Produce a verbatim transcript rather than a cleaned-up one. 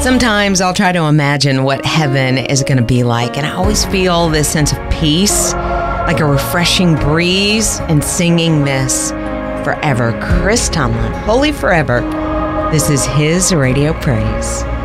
Sometimes I'll try to imagine what heaven is going to be like, and I always feel this sense of peace, like a refreshing breeze, and singing this forever. Chris Tomlin, Holy Forever. This is his Radio Praise.